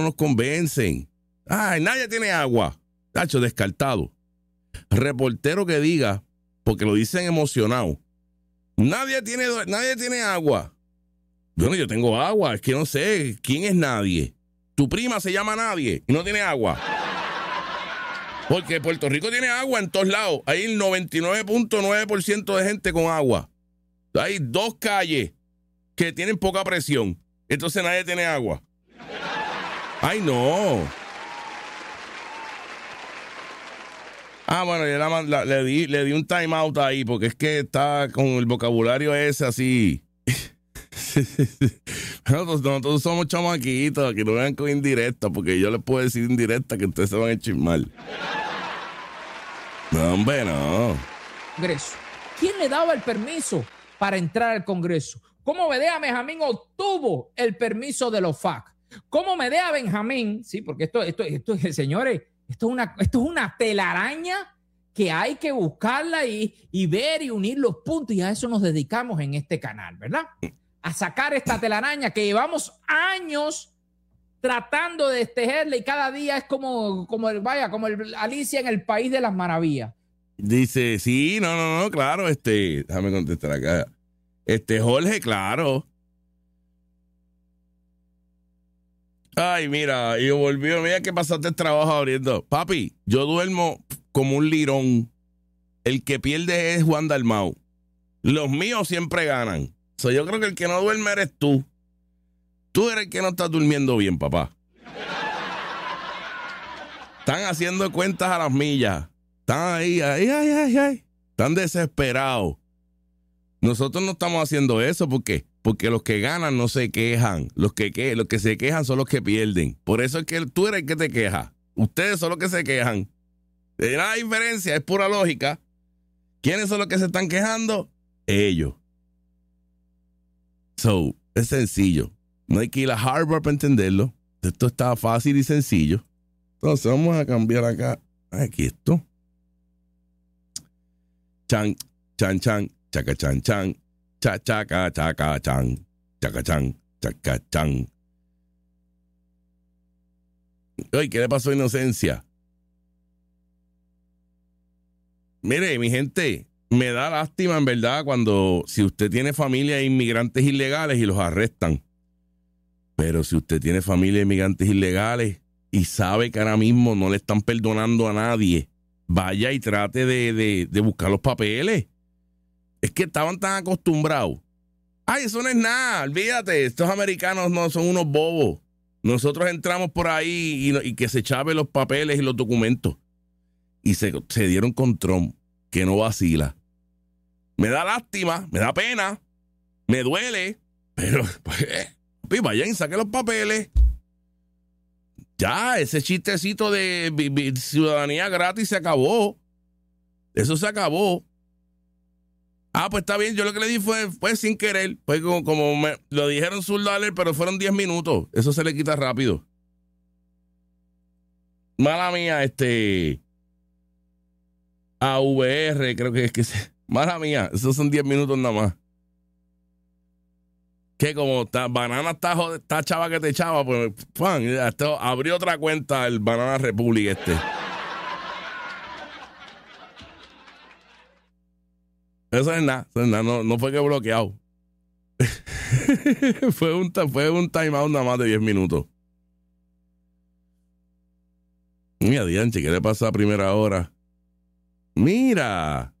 no nos convencen. Ay, nadie tiene agua. Tacho, descartado. Reportero que diga, porque lo dicen emocionado, nadie tiene agua. Bueno, yo tengo agua, es que no sé, ¿quién es nadie? Tu prima se llama Nadie y no tiene agua. Porque Puerto Rico tiene agua en todos lados. Hay el 99.9% de gente con agua. Hay 2 calles que tienen poca presión. Entonces nadie tiene agua. Ay, no. Bueno, yo le di un time out ahí porque es que está con el vocabulario ese así. Nosotros somos chamaquitos, que no vean con indirecta, porque yo les puedo decir indirecta que ustedes se van a chismar. No, hombre, no. Congreso. ¿Quién le daba el permiso para entrar al Congreso? ¿Cómo Medea Benjamín obtuvo el permiso de los FAC? ¿Cómo Medea Benjamín? Sí, porque esto señores, esto es una telaraña que hay que buscarla y ver y unir los puntos, y a eso nos dedicamos en este canal, ¿verdad? A sacar esta telaraña que llevamos años tratando de tejerla y cada día es como Alicia en el País de las Maravillas. Dice, sí, no, claro, déjame contestar acá. Jorge, claro. Ay, mira, y volvió, mira que pasaste el trabajo abriendo. Papi, yo duermo como un lirón. El que pierde es Juan Dalmau. Los míos siempre ganan. Yo creo que el que no duerme eres tú. Tú eres el que no estás durmiendo bien, papá. Están haciendo cuentas a las millas. Están ahí. Están desesperados. Nosotros no estamos haciendo eso. ¿Por qué? Porque los que ganan no se quejan. Los que se quejan son los que pierden. Por eso es que tú eres el que te queja. Ustedes son los que se quejan. La diferencia es pura lógica. ¿Quiénes son los que se están quejando? Ellos. Es sencillo. No hay que ir a Harvard para entenderlo. Esto está fácil y sencillo. Entonces vamos a cambiar acá. Aquí esto. Chan, chan, chan, chaca, chan, chan. Cha, chaca, chaca, chan. Chaca, chan, chaca, chan. Ay, ¿qué le pasó a Inocencia? Mire, mi gente, me da lástima en verdad si usted tiene familia de inmigrantes ilegales y los arrestan. Pero si usted tiene familia de inmigrantes ilegales y sabe que ahora mismo no le están perdonando a nadie, vaya y trate de buscar los papeles. Es que estaban tan acostumbrados. Ay, eso no es nada, olvídate, estos americanos no son unos bobos. Nosotros entramos por ahí y que se chaven los papeles y los documentos. Y se dieron con Trump, que no vacila. Me da lástima, me da pena, me duele, pero pues, vayan y saquen los papeles. Ya, ese chistecito de ciudadanía gratis se acabó. Eso se acabó. Pues está bien, yo lo que le di fue sin querer. Fue como me lo dijeron zurdaler, pero fueron 10 minutos. Eso se le quita rápido. Mala mía, AVR, creo que es que mala mía, esos son 10 minutos nada más. Que como Banana está chava que te echaba, pues abrió otra cuenta el Banana Republic Eso es nada, no fue que bloqueado. fue un timeout nada más de 10 minutos. Mira, Dianche, ¿qué le pasa a primera hora? Mira.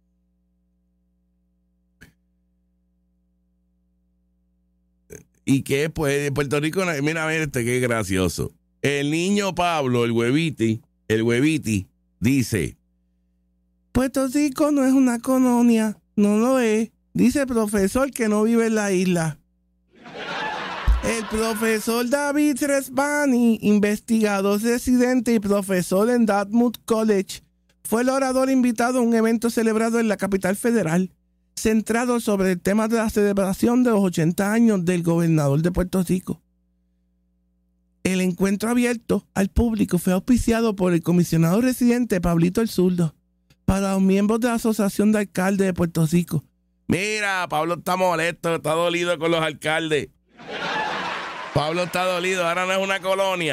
Y que pues Puerto Rico, mira qué gracioso. El niño Pablo, el hueviti, dice: Puerto Rico no es una colonia, no lo es. Dice el profesor que no vive en la isla. El profesor David Resbani, investigador residente y profesor en Dartmouth College, fue el orador invitado a un evento celebrado en la capital federal, centrado sobre el tema de la celebración de los 80 años del gobernador de Puerto Rico. El encuentro abierto al público fue auspiciado por el comisionado residente Pablito el Zurdo para los miembros de la Asociación de Alcaldes de Puerto Rico. Mira, Pablo está molesto, está dolido con los alcaldes. Pablo está dolido, ahora no es una colonia.